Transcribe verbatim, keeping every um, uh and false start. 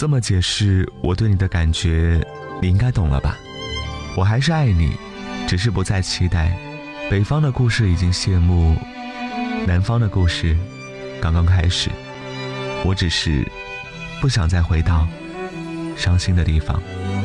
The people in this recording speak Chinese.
这么解释我对你的感觉，你应该懂了吧？我还是爱你，只是不再期待。北方的故事已经谢幕，南方的故事刚刚开始。我只是不想再回到伤心的地方。